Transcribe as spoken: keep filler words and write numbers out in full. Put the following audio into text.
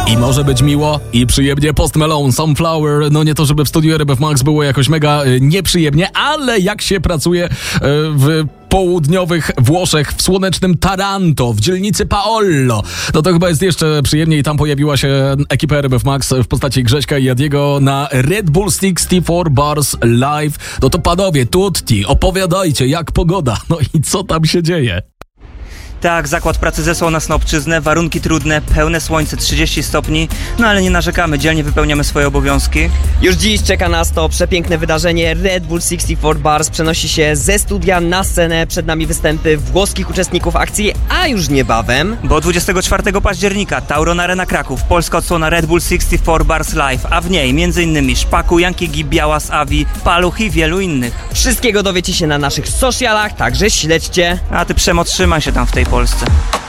I może być miło i przyjemnie. Post Malone, Sunflower. No nie to, żeby w studiu R M F Max było jakoś mega y, nieprzyjemnie, ale jak się pracuje y, w południowych Włoszech, w słonecznym Taranto, w dzielnicy Paolo, no to chyba jest jeszcze przyjemniej. Tam pojawiła się ekipa R M F Max w postaci Grześka i Jadiego na Red Bull sześćdziesiąt cztery Bars Live. No to panowie, tutti, opowiadajcie, jak pogoda, no i co tam się dzieje? Tak, zakład pracy zesłał nas na obczyznę, warunki trudne, pełne słońce, trzydzieści stopni, no ale nie narzekamy, dzielnie wypełniamy swoje obowiązki. Już dziś czeka nas to przepiękne wydarzenie. Red Bull sześćdziesiąt cztery Bars przenosi się ze studia na scenę. Przed nami występy włoskich uczestników akcji, a już niebawem... Bo dwudziestego czwartego października Tauron Arena Kraków, polska odsłona Red Bull sześćdziesiąt cztery Bars Live, a w niej m.in. Szpaku, Janki G, Białas, Avi, Paluch i wielu innych. Wszystkiego dowiecie się na naszych socialach, także śledźcie. A ty, Przemo, trzymaj się tam w tej Polsce.